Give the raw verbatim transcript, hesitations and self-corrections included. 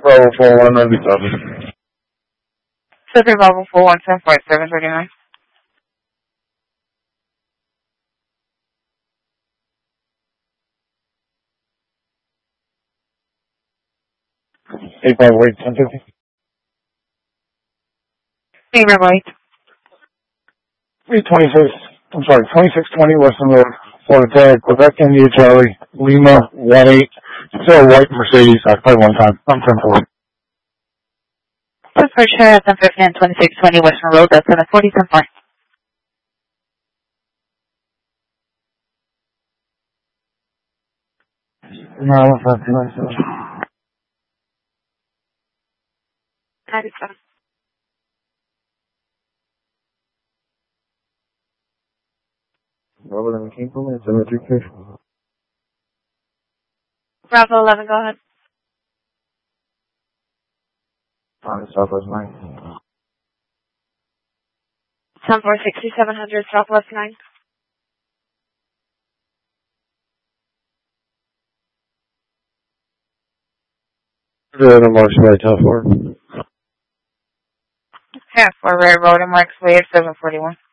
Bravo four one ninety-seven. Cedar Bravo four one seven five seven thirty nine. Eight five eight ten fifty. Eight Bravo eight. Three twenty six. I'm sorry, twenty six twenty Western Road, Florida Tag, Quebec, India, Charlie, Lima one eight. Still a white Mercedes. I played one time. I'm ten four. Just for sure at ten fifty and twenty six twenty Western Road. That's seven forty ten four. No, I'm not myself. ninety-seven. Bravo eleven came from it. seven three five. Bravo eleven, go ahead. On Southwest nine. ten four sixty seven hundred Southwest nine. The March right top four. Yeah, for Red Road and Marks Way at seven forty one.